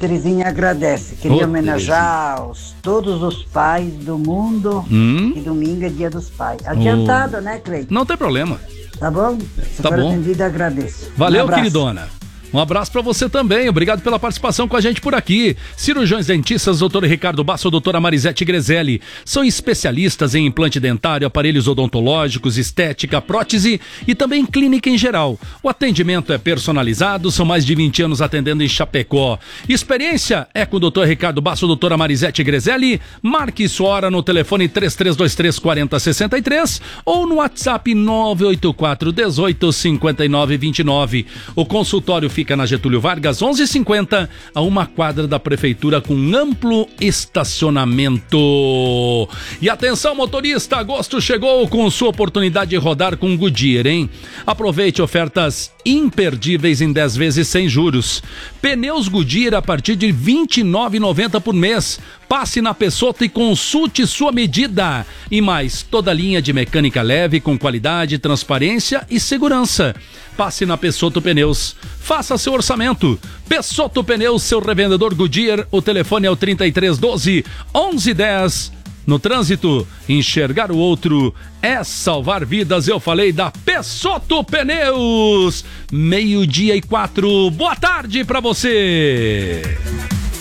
Terezinha agradece. Queria homenagear todos os pais do mundo. E domingo é dia dos pais. Adiantado, né, Cleiton? Não tem problema. Tá bom? Se for atendido, agradeço. Valeu, queridona. Um abraço pra você também, obrigado pela participação com a gente por aqui. Cirurgiões dentistas, doutor Ricardo Basso, doutora Marisete Grezelli, são especialistas em implante dentário, aparelhos odontológicos, estética, prótese e também clínica em geral. O atendimento é personalizado, são mais de 20 anos atendendo em Chapecó. Experiência é com o doutor Ricardo Basso, doutora Marisete Grezelli. Marque sua hora no telefone 3323-4063 ou no WhatsApp 984-18-5929. O consultório fica na Getúlio Vargas, 1150, a uma quadra da prefeitura com amplo estacionamento. E atenção, motorista, agosto chegou com sua oportunidade de rodar com Goodyear, hein? Aproveite ofertas imperdíveis em 10 vezes sem juros. Pneus Goodyear a partir de R$ 29,90 por mês. Passe na Pessotto e consulte sua medida. E mais, toda linha de mecânica leve com qualidade, transparência e segurança. Passe na Pessotto Pneus. Faça seu orçamento. Pessotto Pneus, seu revendedor Goodyear. O telefone é o 3312-1110. No trânsito, enxergar o outro é salvar vidas. Eu falei da Pessotto Pneus. 12:04. Boa tarde pra você.